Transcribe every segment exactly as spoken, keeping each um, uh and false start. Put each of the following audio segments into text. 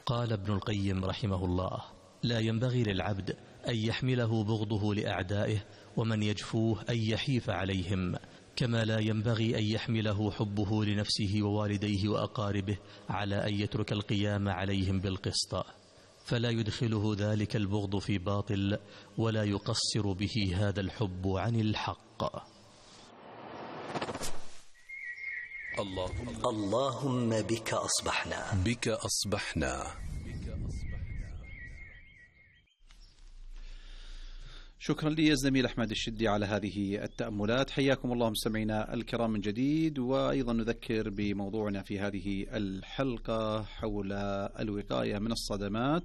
قال ابن القيم رحمه الله: لا ينبغي للعبد أن يحمله بغضه لأعدائه ومن يجفوه أن يحيف عليهم، كما لا ينبغي أن يحمله حبه لنفسه ووالديه وأقاربه على أن يترك القيام عليهم بالقسط، فلا يدخله ذلك البغض في باطل ولا يقصر به هذا الحب عن الحق. اللهم, اللهم بك أصبحنا بك أصبحنا. شكرا لي الزميل أحمد الشدي على هذه التأملات. حياكم الله مستمعينا الكرام من جديد، وأيضا نذكر بموضوعنا في هذه الحلقة حول الوقاية من الصدمات،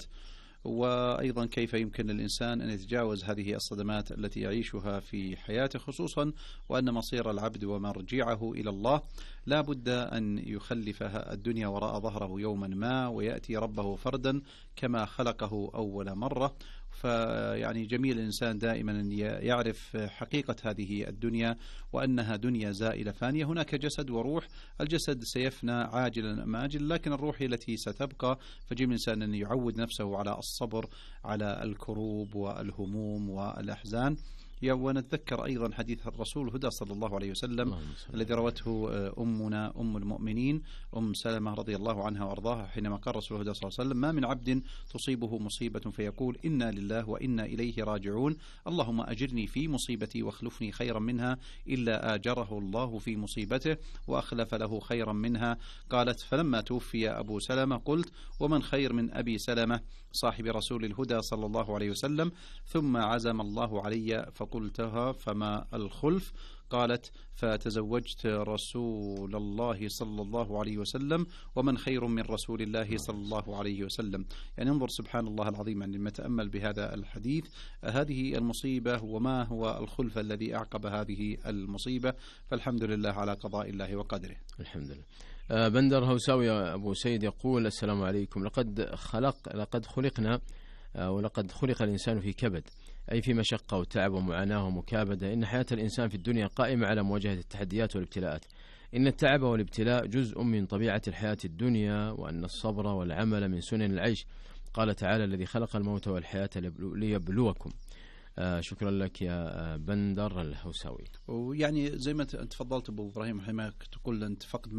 وأيضا كيف يمكن للإنسان أن يتجاوز هذه الصدمات التي يعيشها في حياته، خصوصا وأن مصير العبد ومرجعه إلى الله لا بد أن يخلف الدنيا وراء ظهره يوما ما ويأتي ربه فردا كما خلقه أول مرة. فيعني جميل الإنسان دائما أن يعرف حقيقة هذه الدنيا وأنها دنيا زائلة فانية. هناك جسد وروح، الجسد سيفنى عاجلا أم آجلا، لكن الروح هي التي ستبقى. فجميل الإنسان أن يعود نفسه على الصبر على الكروب والهموم والأحزان. ونتذكر أيضا حديث الرسول الهدى صلى الله عليه وسلم الذي روته أمنا أم المؤمنين أم سلمة رضي الله عنها وأرضاها، حينما قال الرسول الهدى صلى الله عليه وسلم: ما من عبد تصيبه مصيبة فيقول إنا لله وإنا إليه راجعون، اللهم أجرني في مصيبتي واخلفني خيرا منها، إلا آجره الله في مصيبته وأخلف له خيرا منها. قالت: فلما توفي أبو سلمة قلت: ومن خير من أبي سلمة صاحب رسول الهدى صلى الله عليه وسلم؟ ثم عزم الله علي فقلتها: فما الخلف؟ قالت: فتزوجت رسول الله صلى الله عليه وسلم، ومن خير من رسول الله صلى الله عليه وسلم. يعني انظر سبحان الله العظيم، يعني لما تأمل بهذا الحديث هذه المصيبة وما هو الخلف الذي أعقب هذه المصيبة، فالحمد لله على قضاء الله وقدره. الحمد لله. آه بندر هوساوي أبو سيد يقول: السلام عليكم. لقد خلق لقد خلقنا آه ولقد خلق الإنسان في كبد، أي في مشقة وتعب ومعاناة ومكابدة. إن حياة الإنسان في الدنيا قائمة على مواجهة التحديات والابتلاءات. إن التعب والابتلاء جزء من طبيعة الحياة الدنيا، وأن الصبر والعمل من سنن العيش. قال تعالى: الذي خلق الموت والحياة ليبلوكم. آه شكرا لك يا بندر الهوساوي. ويعني زي ما تفضلت أبو إبراهيم، حينما تقول أنت فقد